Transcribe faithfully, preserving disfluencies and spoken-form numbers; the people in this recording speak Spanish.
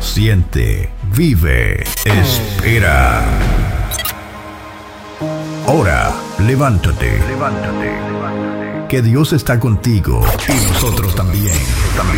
siente, vive, espera. Ahora, levántate. Levántate. Que Dios está contigo y nosotros también. También.